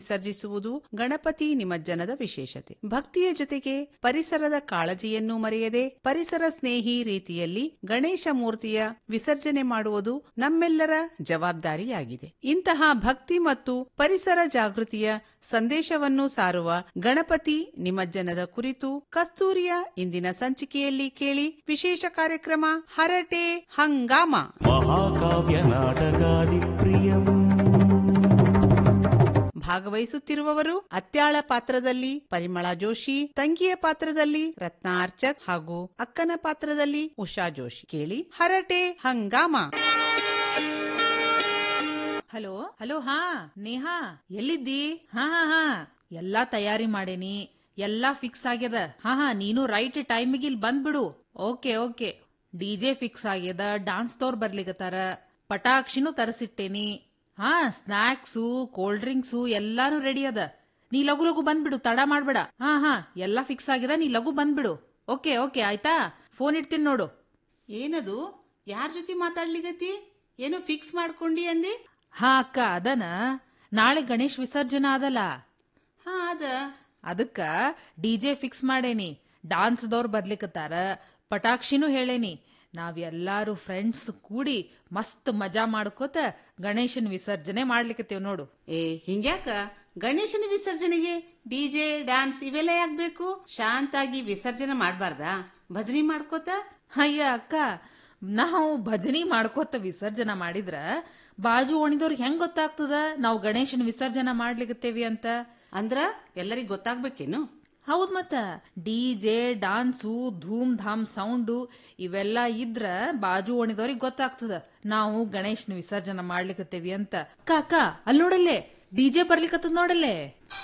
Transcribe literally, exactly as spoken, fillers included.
ವಿಸರ್ಜಿಸುವುದು ಗಣಪತಿ ನಿಮಜ್ಜನದ ವಿಶೇಷತೆ. ಭಕ್ತಿಯ ಜೊತೆಗೆ ಪರಿಸರದ ಕಾಳಜಿಯನ್ನು ಮರೆಯದೆ ಪರಿಸರ ಸ್ನೇಹಿ ರೀತಿಯಲ್ಲಿ ಗಣೇಶ ಮೂರ್ತಿಯ ವಿಸರ್ಜನೆ ಮಾಡುವುದು ನಮ್ಮೆಲ್ಲರ ಜವಾಬ್ದಾರಿಯಾಗಿದೆ. ಇಂತಹ ಭಕ್ತಿ ಮತ್ತು ಪರಿಸರ ಜಾಗೃತಿಯ ಸಂದೇಶವನ್ನು ಸಾರುವ ಗಣಪತಿ ನಿಮಜ್ಜನದ ಕುರಿತು ಕಸ್ತೂರಿಯ ಇಂದಿನ ಸಂಚಿಕೆಯಲ್ಲಿ ಕೇಳಿ ವಿಶೇಷ ಕಾರ್ಯಕ್ರಮ ಹರಟೆ ಹಂಗಾಮ. ಮಹಾಕಾವ್ಯ ನಾಟಕಾದಿ ಪ್ರಿಯಂ. ಭಾಗವಹಿಸುತ್ತಿರುವವರು ಅತ್ಯಾಳ ಪಾತ್ರದಲ್ಲಿ ಪರಿಮಳ ಜೋಶಿ, ತಂಗಿಯ ಪಾತ್ರದಲ್ಲಿ ರತ್ನಾ ಅರ್ಚಕ್ ಹಾಗೂ ಅಕ್ಕನ ಪಾತ್ರದಲ್ಲಿ ಉಷಾ ಜೋಶಿ. ಕೇಳಿ ಹರಟೆ ಹಂಗಾಮ. ಹಲೋ ಹಲೋ ಹಾ ನೇಹಾ ಎಲ್ಲಿದ್ದಿ? ಹಾ ಹಾ ಹಾ ಎಲ್ಲಾ ತಯಾರಿ ಮಾಡೇನಿ, ಎಲ್ಲಾ ಫಿಕ್ಸ್ ಆಗ್ಯದ. ಹಾ ಹಾ ನೀನು ರೈಟ್ ಟೈಮಿಗೆ ಇಲ್ಲಿ ಬಂದ್ಬಿಡು. ಓಕೆ ಓಕೆ ಡಿಜೆ ಫಿಕ್ಸ್ ಆಗ್ಯದ, ಡಾನ್ಸ್ ತೋರ್ ಬರ್ಲಿಕತ್ತಾರ, ಪಟಾಕ್ಷಿನೂ ತರಿಸಿಟ್ಟೇನಿ. ಹಾ ಸ್ನಾಕ್ಸು ಕೋಲ್ಡ್ ಡ್ರಿಂಕ್ಸು ಎಲ್ಲಾನು ರೆಡಿ ಅದ. ನೀ ಲಗು ಲಗು ಬಂದ್ಬಿಡು, ತಡ ಮಾಡ್ಬೇಡ. ಹಾ ಹಾ ಎಲ್ಲಾ ಫಿಕ್ಸ್ ಆಗ್ಯದ, ನೀ ಲಗು ಬಂದ್ಬಿಡು. ಓಕೆ ಓಕೆ ಆಯ್ತಾ, ಫೋನ್ ಇಡ್ತೀನಿ ನೋಡು. ಏನದು, ಯಾರ ಜೊತೆ ಮಾತಾಡ್ಲಿಗತಿ? ಏನು ಫಿಕ್ಸ್ ಮಾಡ್ಕೊಂಡಿ ಅಂದಿ? ಹಾ ಅಕ್ಕ ಅದನ, ನಾಳೆ ಗಣೇಶ್ ವಿಸರ್ಜನಾ ಅದಲ್ಲ. ಹಾ ಅದ, ಅದಕ್ಕ ಡಿಜೆ ಫಿಕ್ಸ್ ಮಾಡೇನಿ, ಡಾನ್ಸ್ದವ್ರು ಬರ್ಲಿಕತ್ತಾರ, ಪಟಾಕ್ಷಿನೂ ಹೇಳೇನಿ. ನಾವೆಲ್ಲಾರು ಫ್ರೆಂಡ್ಸ್ ಕೂಡಿ ಮಸ್ತ್ ಮಜಾ ಮಾಡ್ಕೋತ ಗಣೇಶನ್ ವಿಸರ್ಜನೆ ಮಾಡ್ಲಿಕತ್ತೇವ್ ನೋಡು. ಏ ಹಿಂಗ್ಯಾಕ? ಗಣೇಶನ ವಿಸರ್ಜನೆಗೆ ಡಿಜೆ ಡ್ಯಾನ್ಸ್ ಇವೆಲ್ಲ ಯಾಕಬೇಕು? ಶಾಂತಾಗಿ ವಿಸರ್ಜನೆ ಮಾಡ್ಬಾರ್ದಾ? ಭಜನಿ ಮಾಡ್ಕೋತ? ಅಯ್ಯ ಅಕ್ಕ, ನಾವು ಭಜನಿ ಮಾಡ್ಕೋತ ವಿಸರ್ಜನಾ ಮಾಡಿದ್ರ ಬಾಜು ಓಣಿದವ್ರಿಗೆ ಹೆಂಗ್ ಗೊತ್ತಾಗ್ತದ ನಾವು ಗಣೇಶನ ವಿಸರ್ಜನಾ ಮಾಡ್ಲಿಕತ್ತೇವಿ ಅಂತ? ಅಂದ್ರ ಎಲ್ಲರಿಗ್ ಗೊತ್ತಾಗ್ಬೇಕೇನು? ಹೌದ್ ಮತ್ತ, ಡಿಜೆ ಡಾನ್ಸು ಧೂಮ್ ಧಾಮ್ ಸೌಂಡು ಇವೆಲ್ಲ ಇದ್ರ ಬಾಜು ಓಣಿದವ್ರಿಗೆ ಗೊತ್ತಾಗ್ತದ ನಾವು ಗಣೇಶನ ವಿಸರ್ಜನಾ ಮಾಡ್ಲಿಕತ್ತೇವಿ ಅಂತ. ಕಾಕ ಅಲ್ಲಿ ನೋಡಲ್ಲೇ ಡಿಜೆ ಬರ್ಲಿಕತ್ತದ ನೋಡಲ್ಲೇ.